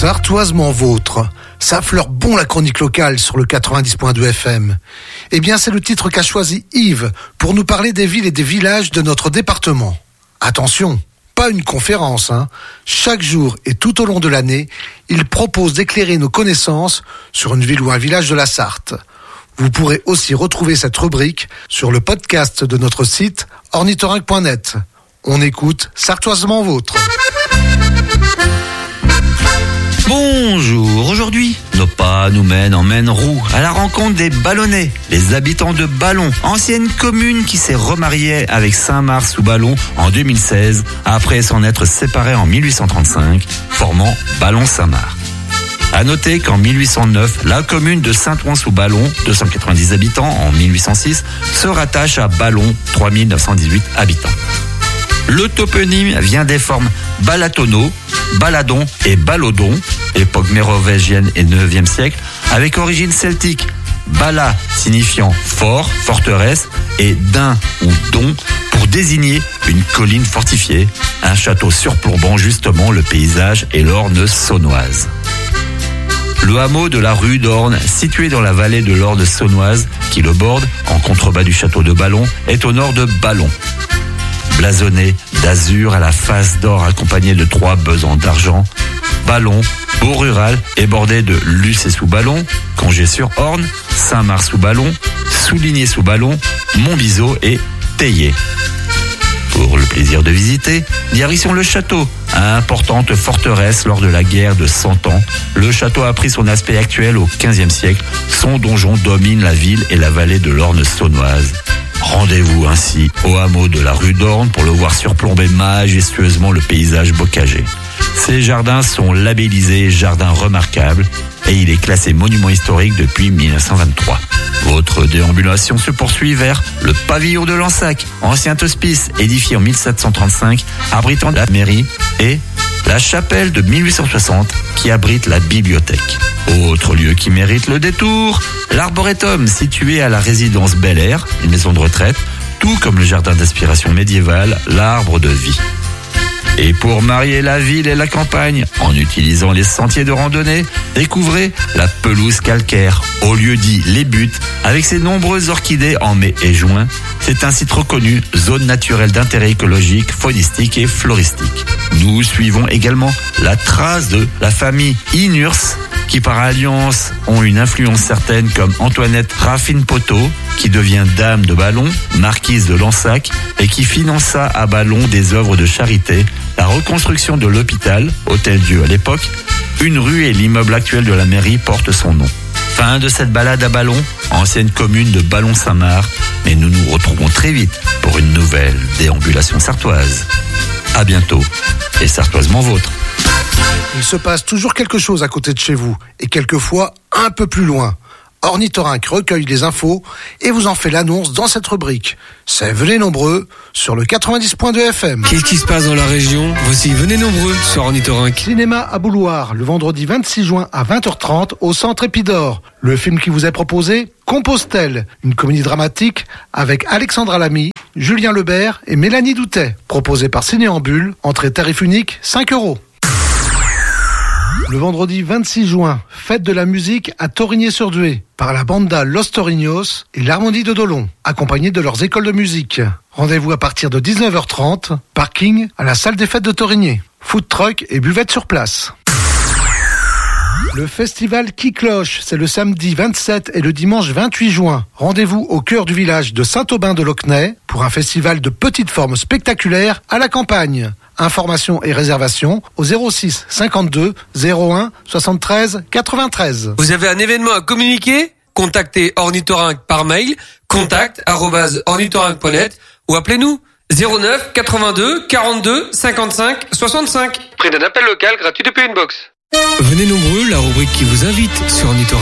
Sartoisement vôtre, ça fleure bon la chronique locale sur le 90.2 FM. Eh bien, c'est le titre qu'a choisi Yves pour nous parler des villes et des villages de notre département. Attention, pas une conférence, hein. Chaque jour et tout au long de l'année, il propose d'éclairer nos connaissances sur une ville ou un village de la Sarthe. Vous pourrez aussi retrouver cette rubrique sur le podcast de notre site ornithorynque.net. On écoute Sartoisement vôtre. Bonjour, aujourd'hui, nos pas nous mènent en Maine-Roux à la rencontre des Ballonnais, les habitants de Ballon, ancienne commune qui s'est remariée avec Saint-Mars-sous-Ballon en 2016, après s'en être séparée en 1835, formant Ballon-Saint-Mars. À noter qu'en 1809, la commune de Saint-Ouen-sous-Ballon, 290 habitants en 1806, se rattache à Ballon, 3918 habitants. Le toponyme vient des formes Balatono, Baladon et Balodon, époque mérovingienne et 9e siècle, avec origine celtique. Bala signifiant fort, forteresse, et din ou don pour désigner une colline fortifiée, un château surplombant justement le paysage et l'Orne saunoise. Le hameau de la rue d'Orne, situé dans la vallée de l'Orne saunoise, qui le borde, en contrebas du château de Ballon, est au nord de Ballon. Blasonné d'azur à la face d'or accompagné de 3 besants d'argent, Ballon, beau rural, est bordé de Lucé-sous-Ballon, Congé-sur-Orne, Saint-Mars-sous-Ballon, Souligné-sous-Ballon, Montbiseau et Théier. Pour le plaisir de visiter, direction le château, importante forteresse lors de la guerre de 100 ans. Le château a pris son aspect actuel au XVe siècle. Son donjon domine la ville et la vallée de l'Orne saunoise. Rendez-vous ainsi au hameau de la rue d'Orne pour le voir surplomber majestueusement le paysage bocagé. Ces jardins sont labellisés jardins remarquables et il est classé monument historique depuis 1923. Votre déambulation se poursuit vers le pavillon de Lansac, ancien hospice édifié en 1735, abritant la mairie, et la chapelle de 1860 qui abrite la bibliothèque. Autre lieu qui mérite le détour, l'arboretum situé à la résidence Bel Air, une maison de retraite, tout comme le jardin d'inspiration médiévale, l'arbre de vie. Et pour marier la ville et la campagne, en utilisant les sentiers de randonnée, découvrez la pelouse calcaire, au lieu dit Les Buttes, avec ses nombreuses orchidées en mai et juin. C'est un site reconnu, zone naturelle d'intérêt écologique, faunistique et floristique. Nous suivons également la trace de la famille Inurs, qui par alliance ont une influence certaine comme Antoinette Raffine-Poteau, qui devient dame de Ballon, marquise de Lansac, et qui finança à Ballon des œuvres de charité, la reconstruction de l'hôpital, Hôtel-Dieu à l'époque, une rue et l'immeuble actuel de la mairie portent son nom. Fin de cette balade à Ballon, ancienne commune de Ballon-Saint-Mars, mais nous nous retrouvons très vite pour une nouvelle déambulation sartoise. À bientôt, et sartoisement vôtre. Il se passe toujours quelque chose à côté de chez vous, et quelquefois un peu plus loin. Ornithorynque recueille les infos et vous en fait l'annonce dans cette rubrique. C'est Venez nombreux sur le 90.2 FM. Qu'est-ce qui se passe dans la région? Voici Venez nombreux sur Ornithorynque. Cinéma à Bouloir, le vendredi 26 juin à 20h30 au Centre Épidore. Le film qui vous est proposé, Compostelle, une comédie dramatique avec Alexandra Lamy, Julien Lebert et Mélanie Doutet. Proposé par Cinéambule, entrée tarif unique 5 €. Le vendredi 26 juin, fête de la musique à Torigné-sur-Dué, par la banda Los Torignos et l'Harmonie de Dolon, accompagnés de leurs écoles de musique. Rendez-vous à partir de 19h30, parking à la salle des fêtes de Torigné. Food truck et buvette sur place. Le festival Qui Cloche, c'est le samedi 27 et le dimanche 28 juin. Rendez-vous au cœur du village de Saint-Aubin-de-Locnay pour un festival de petite forme spectaculaire à la campagne. Informations et réservations au 06 52 01 73 93. Vous avez un événement à communiquer? Contactez Ornithorynque par mail, contact@ornithorynque.net ou appelez-nous 09 82 42 55 65. Prix d'un appel local gratuit depuis une box. Venez nombreux, la rubrique qui vous invite sur Ornithorynque.